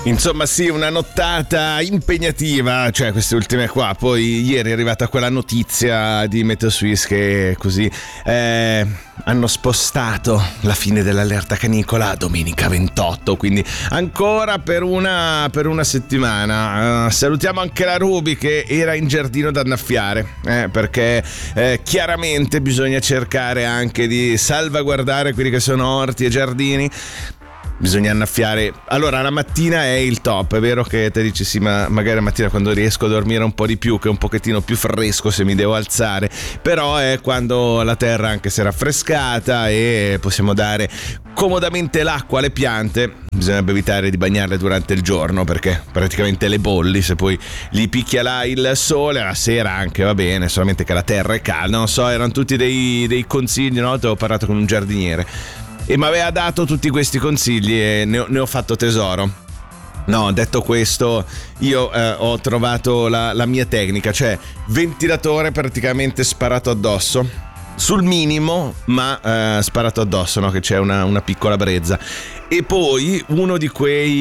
Insomma sì, una nottata impegnativa, cioè queste ultime qua. Poi ieri è arrivata quella notizia di Meteo Swiss che così hanno spostato la fine dell'allerta canicola a domenica 28, quindi ancora per una settimana. Salutiamo anche la Ruby che era in giardino ad annaffiare, perché chiaramente bisogna cercare anche di salvaguardare quelli che sono orti e giardini. Bisogna annaffiare. Allora la mattina è il top, è vero che te dici sì, ma magari la mattina quando riesco a dormire un po' di più, che è un pochettino più fresco se mi devo alzare, però è quando la terra anche si è raffrescata e possiamo dare comodamente l'acqua alle piante. Bisognerebbe evitare di bagnarle durante il giorno perché praticamente le bolli, se poi li picchia là il sole, la sera anche va bene, solamente che la terra è calda. Non so, erano tutti dei consigli, no? Te ho parlato con un giardiniere e mi aveva dato tutti questi consigli e ne ho fatto tesoro. No, detto questo, io ho trovato la mia tecnica, cioè ventilatore praticamente sparato addosso, sul minimo ma sparato addosso, no? Che c'è una piccola brezza. E poi uno di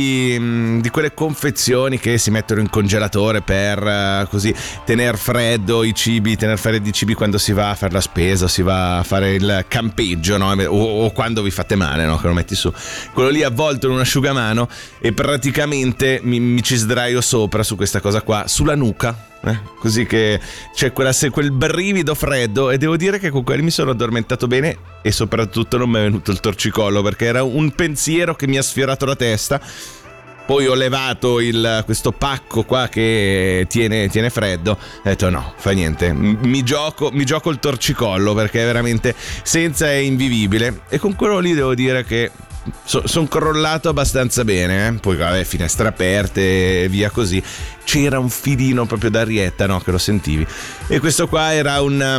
quelle confezioni che si mettono in congelatore per così tenere freddo i cibi, tenere freddi i cibi quando si va a fare la spesa, si va a fare il campeggio, no? O quando vi fate male, no? Che lo metti su. Quello lì avvolto in un asciugamano e praticamente mi ci sdraio sopra su questa cosa qua, sulla nuca. Così che c'è quel brivido freddo e devo dire che con quelli mi sono addormentato bene e soprattutto non mi è venuto il torcicollo perché era un pensiero che mi ha sfiorato la testa. Poi ho levato questo pacco qua che tiene freddo, ho detto no, fa niente, mi gioco il torcicollo perché veramente senza è invivibile. E con quello lì devo dire che sono crollato abbastanza bene, Poi vabbè, finestre aperte e via così. C'era un filino proprio d'arietta, no? Che lo sentivi. E questo qua era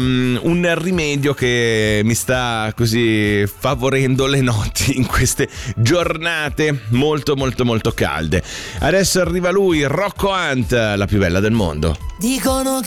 un rimedio che mi sta così favorendo le notti in queste giornate molto molto molto calde. Adesso arriva lui, Rocco Hunt, la più bella del mondo. Dicono